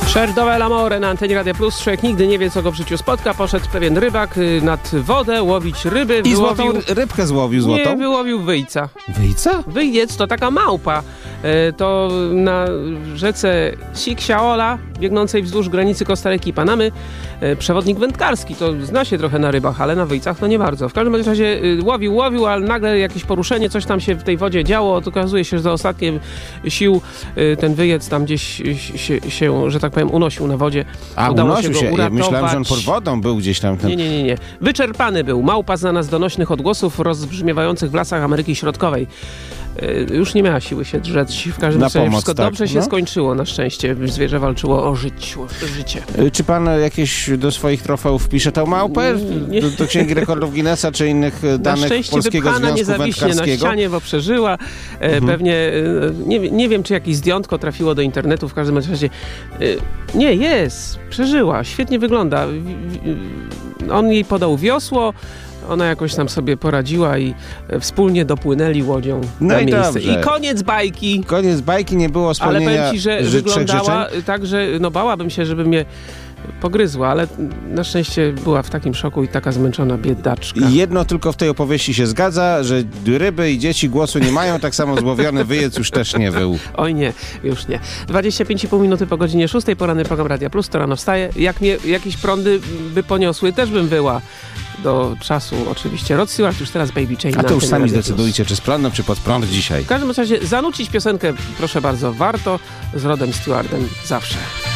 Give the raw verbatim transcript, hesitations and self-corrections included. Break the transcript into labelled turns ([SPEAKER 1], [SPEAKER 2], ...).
[SPEAKER 1] Sherdove l'amore na antenie Radia Plus. Człowiek nigdy nie wie, co go w życiu spotka. Poszedł pewien rybak nad wodę łowić ryby.
[SPEAKER 2] I
[SPEAKER 1] wyłowił...
[SPEAKER 2] złotą rybkę złowił, złotą?
[SPEAKER 1] Nie, wyłowił wyjca.
[SPEAKER 2] Wyjca?
[SPEAKER 1] Wyjec to taka małpa. To na rzece Siksiaola, biegnącej wzdłuż granicy Kostaryki i Panamy, przewodnik wędkarski. To zna się trochę na rybach, ale na wyjcach to nie bardzo. W każdym razie łowił, łowił, ale nagle jakieś poruszenie, coś tam się w tej wodzie działo. Okazuje się, że za ostatkiem sił ten wyjec tam gdzieś się, się że tak powiem, unosił na wodzie.
[SPEAKER 2] A,
[SPEAKER 1] Udało
[SPEAKER 2] unosił
[SPEAKER 1] się. Go
[SPEAKER 2] się. Ja myślałem, że on pod wodą był gdzieś tam. Ten...
[SPEAKER 1] Nie, nie, nie, nie. Wyczerpany był. Małpa znana z donośnych odgłosów rozbrzmiewających w lasach Ameryki Środkowej. Już nie miała siły się drzeć. W każdym razie wszystko tak, dobrze się no? skończyło na szczęście. Zwierzę walczyło o życie. życie.
[SPEAKER 2] Czy pan jakieś do swoich trofeów pisze tę małpę? Nie. Do, do Księgi Rekordów Guinnessa czy innych danych Polskiego Związku
[SPEAKER 1] niezawiśnie
[SPEAKER 2] Wędkarskiego? Na
[SPEAKER 1] ścianie, bo przeżyła. Mhm. Pewnie, nie, nie wiem, czy jakieś zdjątko trafiło do internetu. W każdym razie nie, jest. Przeżyła. Świetnie wygląda. On jej podał wiosło. Ona jakoś tam sobie poradziła i wspólnie dopłynęli łodzią
[SPEAKER 2] no
[SPEAKER 1] na
[SPEAKER 2] i
[SPEAKER 1] miejsce.
[SPEAKER 2] Dobrze.
[SPEAKER 1] I koniec bajki.
[SPEAKER 2] Koniec bajki, nie było spełnienia.
[SPEAKER 1] Ale powiem ci, że wyglądała
[SPEAKER 2] życzeń?
[SPEAKER 1] tak, że no bałabym się, żeby mnie pogryzła, ale na szczęście była w takim szoku i taka zmęczona biedaczka.
[SPEAKER 2] Jedno tylko w tej opowieści się zgadza, że ryby i dzieci głosu nie mają, tak samo złowiony wyjec już też nie był.
[SPEAKER 1] Oj nie, już nie. dwadzieścia pięć i pół minuty po godzinie szóstej, poranny program Radia Plus, to rano wstaje. Jak mnie jakieś prądy by poniosły, też bym wyła. Do czasu oczywiście. Rod Stewart już teraz Baby Chain.
[SPEAKER 2] A to już sami zdecydujcie, czy z prądem, czy pod prąd dzisiaj.
[SPEAKER 1] W każdym razie zanucić piosenkę, proszę bardzo, warto z Rodem Stewardem zawsze.